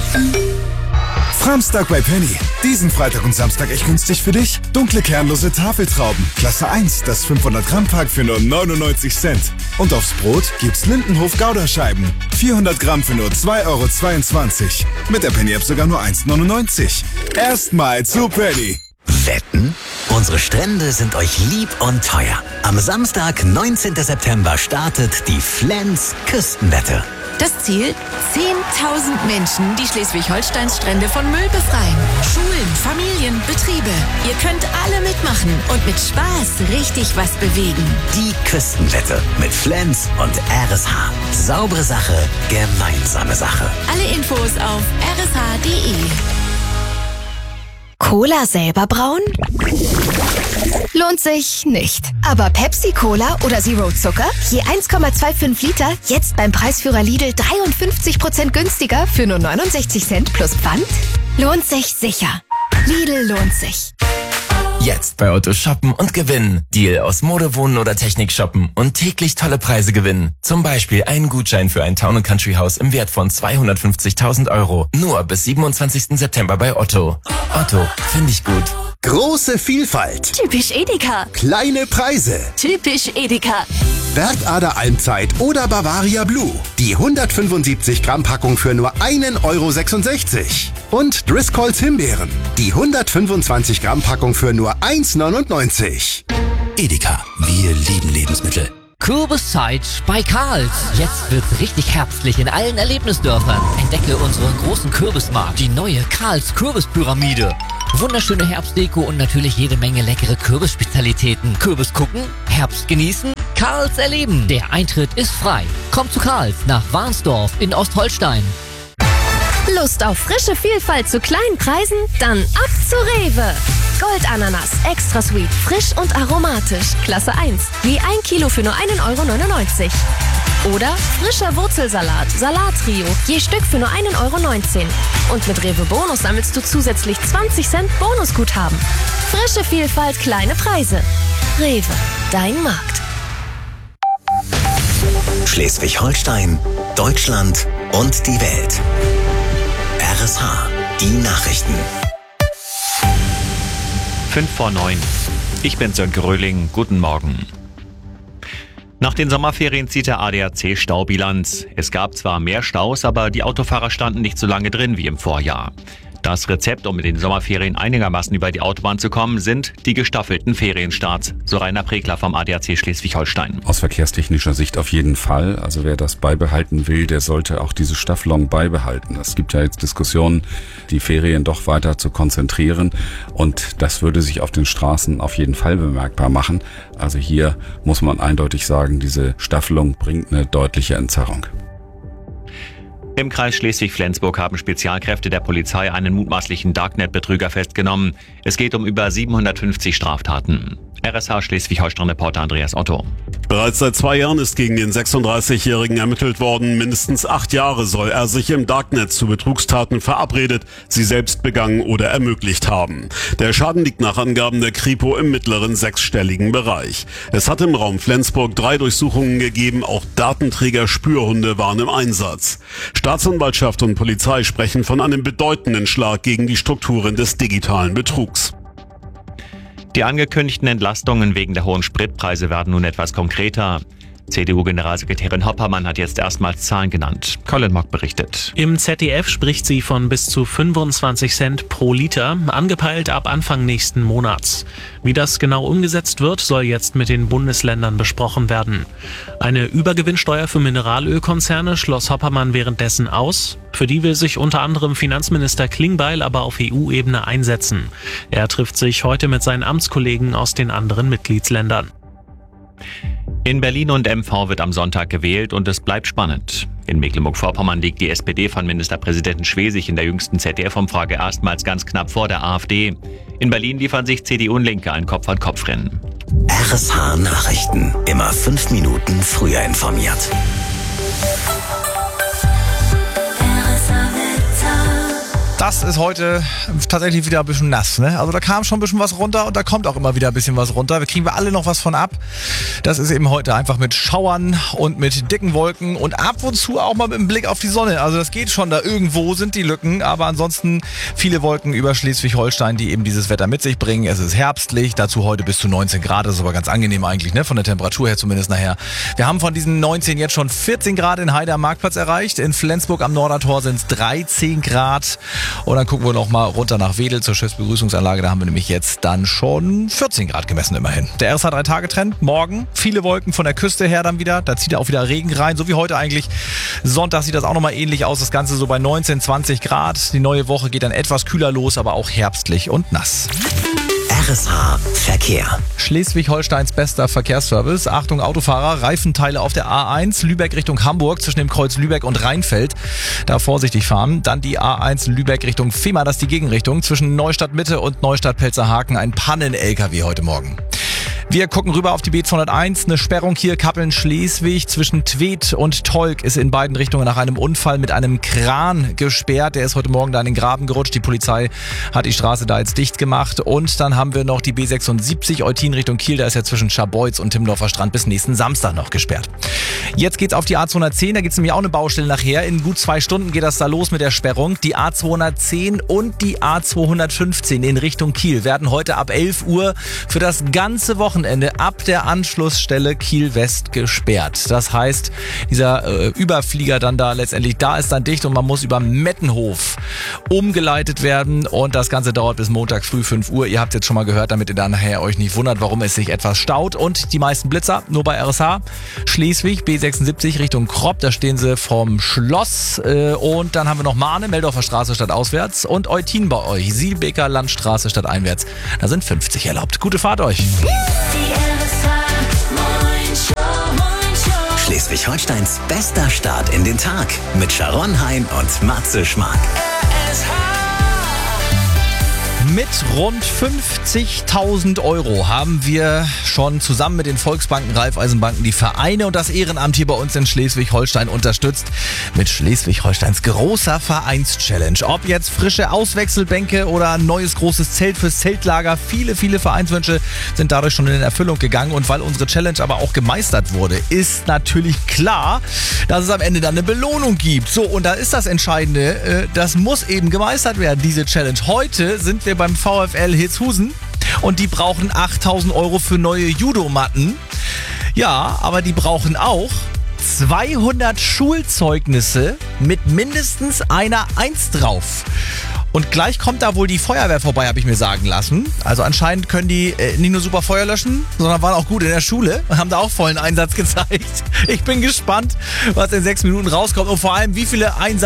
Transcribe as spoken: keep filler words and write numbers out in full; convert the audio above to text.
Framstag bei Penny. Diesen Freitag und Samstag echt günstig für dich. Dunkle kernlose Tafeltrauben. Klasse eins, das fünfhundert Gramm Pack für nur neunundneunzig Cent. Und aufs Brot gibt's Lindenhof Gouda-Scheiben. vierhundert Gramm für nur zwei Euro zweiundzwanzig. Mit der Penny-App sogar nur eins neunundneunzig. Erstmal zu Penny. Wetten? Unsere Strände sind euch lieb und teuer. Am Samstag, neunzehnten September, startet die Flens Küstenwette. Das Ziel? zehntausend Menschen, die Schleswig-Holsteins Strände von Müll befreien. Schulen, Familien, Betriebe. Ihr könnt alle mitmachen und mit Spaß richtig was bewegen. Die Küstenwette mit Flens und R S H. Saubere Sache, gemeinsame Sache. Alle Infos auf r s h punkt d e. Cola selber brauen? Lohnt sich nicht. Aber Pepsi-Cola oder Zero Zucker? Je eins Komma fünfundzwanzig Liter, jetzt beim Preisführer Lidl dreiundfünfzig Prozent günstiger für nur neunundsechzig Cent plus Pfand? Lohnt sich sicher. Lidl lohnt sich. Jetzt bei Otto shoppen und gewinnen. Deal aus Mode, Wohnen oder Technik shoppen und täglich tolle Preise gewinnen. Zum Beispiel einen Gutschein für ein Town and Country Haus im Wert von zweihundertfünfzigtausend Euro. Nur bis siebenundzwanzigsten September bei Otto. Otto, finde ich gut. Große Vielfalt. Typisch Edeka. Kleine Preise. Typisch Edeka. Wertader Almzeit oder Bavaria Blue. Die hundertfünfundsiebzig Gramm Packung für nur einen Euro sechsundsechzig. Und Driscolls Himbeeren. Die hundertfünfundzwanzig Gramm Packung für nur eins neunundneunzig. Edeka, wir lieben Lebensmittel. Kürbiszeit bei Karls. Jetzt wird's richtig herbstlich in allen Erlebnisdörfern. Entdecke unseren großen Kürbismarkt, die neue Karls Kürbispyramide. Wunderschöne Herbstdeko und natürlich jede Menge leckere Kürbisspezialitäten. Kürbis gucken, Herbst genießen, Karls erleben. Der Eintritt ist frei. Kommt zu Karls nach Warnsdorf in Ostholstein. Lust auf frische Vielfalt zu kleinen Preisen? Dann ab zu Rewe. Goldananas, extra sweet, frisch und aromatisch. Klasse eins, je ein Kilo für nur einen Euro neunundneunzig. Oder frischer Wurzelsalat, Salattrio, je Stück für nur einen Euro neunzehn. Und mit Rewe Bonus sammelst du zusätzlich zwanzig Cent Bonusguthaben. Frische Vielfalt, kleine Preise. Rewe, dein Markt. Schleswig-Holstein, Deutschland und die Welt. R S H, die Nachrichten. Fünf vor neun. Ich bin Sönke Röhling. Guten Morgen. Nach den Sommerferien zieht der A D A C Staubilanz. Es gab zwar mehr Staus, aber die Autofahrer standen nicht so lange drin wie im Vorjahr. Das Rezept, um mit den Sommerferien einigermaßen über die Autobahn zu kommen, sind die gestaffelten Ferienstarts. So Rainer Pregler vom A D A C Schleswig-Holstein. Aus verkehrstechnischer Sicht auf jeden Fall. Also wer das beibehalten will, der sollte auch diese Staffelung beibehalten. Es gibt ja jetzt Diskussionen, die Ferien doch weiter zu konzentrieren. Und das würde sich auf den Straßen auf jeden Fall bemerkbar machen. Also hier muss man eindeutig sagen, diese Staffelung bringt eine deutliche Entzerrung. Im Kreis Schleswig-Flensburg haben Spezialkräfte der Polizei einen mutmaßlichen Darknet-Betrüger festgenommen. Es geht um über siebenhundertfünfzig Straftaten. R S H Schleswig-Holstein-Reporter Andreas Otto. Bereits seit zwei Jahren ist gegen den sechsunddreißigjährigen ermittelt worden. Mindestens acht Jahre soll er sich im Darknet zu Betrugstaten verabredet, sie selbst begangen oder ermöglicht haben. Der Schaden liegt nach Angaben der Kripo im mittleren sechsstelligen Bereich. Es hat im Raum Flensburg drei Durchsuchungen gegeben, auch Datenträger-Spürhunde waren im Einsatz. Staatsanwaltschaft und Polizei sprechen von einem bedeutenden Schlag gegen die Strukturen des digitalen Betrugs. Die angekündigten Entlastungen wegen der hohen Spritpreise werden nun etwas konkreter. C D U-Generalsekretärin Hoppermann hat jetzt erstmals Zahlen genannt. Colin Mock berichtet. Im Z D F spricht sie von bis zu fünfundzwanzig Cent pro Liter, angepeilt ab Anfang nächsten Monats. Wie das genau umgesetzt wird, soll jetzt mit den Bundesländern besprochen werden. Eine Übergewinnsteuer für Mineralölkonzerne schloss Hoppermann währenddessen aus. Für die will sich unter anderem Finanzminister Klingbeil aber auf E U-Ebene einsetzen. Er trifft sich heute mit seinen Amtskollegen aus den anderen Mitgliedsländern. In Berlin und M V wird am Sonntag gewählt und es bleibt spannend. In Mecklenburg-Vorpommern liegt die S P D von Ministerpräsidenten Schwesig in der jüngsten Z D F-Umfrage erstmals ganz knapp vor der AfD. In Berlin liefern sich C D U und Linke ein Kopf-an-Kopf-Rennen. R S H Nachrichten. Immer fünf Minuten früher informiert. Das Was ist heute tatsächlich wieder ein bisschen nass, ne? Also da kam schon ein bisschen was runter und da kommt auch immer wieder ein bisschen was runter. Da kriegen wir alle noch was von ab. Das ist eben heute einfach mit Schauern und mit dicken Wolken und ab und zu auch mal mit einem Blick auf die Sonne. Also das geht schon, da irgendwo sind die Lücken, aber ansonsten viele Wolken über Schleswig-Holstein, die eben dieses Wetter mit sich bringen. Es ist herbstlich, dazu heute bis zu neunzehn Grad. Das ist aber ganz angenehm eigentlich, ne? Von der Temperatur her zumindest nachher. Wir haben von diesen neunzehn jetzt schon vierzehn Grad in Heide am Marktplatz erreicht. In Flensburg am Nordertor sind es dreizehn Grad. Und dann gucken wir noch mal runter nach Wedel zur Schiffsbegrüßungsanlage. Da haben wir nämlich jetzt dann schon vierzehn Grad gemessen immerhin. Der R S H drei Tage Trend. Morgen viele Wolken von der Küste her dann wieder. Da zieht auch wieder Regen rein, so wie heute eigentlich. Sonntag sieht das auch nochmal ähnlich aus. Das Ganze so bei neunzehn, zwanzig Grad. Die neue Woche geht dann etwas kühler los, aber auch herbstlich und nass. R S H Verkehr. Schleswig-Holsteins bester Verkehrsservice. Achtung Autofahrer, Reifenteile auf der A eins, Lübeck Richtung Hamburg zwischen dem Kreuz Lübeck und Rheinfeld. Da vorsichtig fahren. Dann die A eins Lübeck Richtung Fehmarn, das ist die Gegenrichtung. Zwischen Neustadt Mitte und Neustadt Pelzerhaken ein Pannen-L K W heute Morgen. Wir gucken rüber auf die B zweihunderteins. Eine Sperrung hier Kappeln-Schleswig zwischen Tweed und Tolk ist in beiden Richtungen nach einem Unfall mit einem Kran gesperrt. Der ist heute Morgen da in den Graben gerutscht. Die Polizei hat die Straße da jetzt dicht gemacht. Und dann haben wir noch die B sechsundsiebzig Eutin Richtung Kiel. Da ist ja zwischen Scharbeutz und Timmendorfer Strand bis nächsten Samstag noch gesperrt. Jetzt geht's auf die A zweihundertzehn. Da gibt's nämlich auch eine Baustelle nachher. In gut zwei Stunden geht das da los mit der Sperrung. Die A zweihundertzehn und die A zweihundertfünfzehn in Richtung Kiel werden heute ab elf Uhr für das ganze Wochenende ab der Anschlussstelle Kiel West gesperrt. Das heißt, dieser äh, Überflieger dann da letztendlich, da ist dann dicht und man muss über Mettenhof umgeleitet werden und das Ganze dauert bis Montag früh fünf Uhr. Ihr habt jetzt schon mal gehört, damit ihr dann nachher euch nicht wundert, warum es sich etwas staut. Und die meisten Blitzer nur bei R S H. Schleswig, B sechsundsiebzig Richtung Kropp, da stehen sie vom Schloss. Äh, und dann haben wir noch Mahne, Meldorfer Straße statt auswärts und Eutin bei euch, Sielbeker Landstraße statt einwärts. Da sind fünfzig erlaubt. Gute Fahrt euch. Schleswig-Holsteins bester Start in den Tag mit Sharon Hein und Matze Schmark. Mit rund fünfzigtausend Euro haben wir schon zusammen mit den Volksbanken, Raiffeisenbanken, die Vereine und das Ehrenamt hier bei uns in Schleswig-Holstein unterstützt mit Schleswig-Holsteins großer Vereins-Challenge. Ob jetzt frische Auswechselbänke oder ein neues großes Zelt fürs Zeltlager, viele, viele Vereinswünsche sind dadurch schon in Erfüllung gegangen. Und weil unsere Challenge aber auch gemeistert wurde, ist natürlich klar, dass es am Ende dann eine Belohnung gibt. So, und da ist das Entscheidende, das muss eben gemeistert werden, diese Challenge. Heute sind wir beim VfL Hitzhusen und die brauchen achttausend Euro für neue Judomatten. Ja, aber die brauchen auch zweihundert Schulzeugnisse mit mindestens einer Eins drauf. Und gleich kommt da wohl die Feuerwehr vorbei, habe ich mir sagen lassen. Also anscheinend können die äh, nicht nur super Feuer löschen, sondern waren auch gut in der Schule und haben da auch vollen Einsatz gezeigt. Ich bin gespannt, was in sechs Minuten rauskommt und vor allem, wie viele Einsatz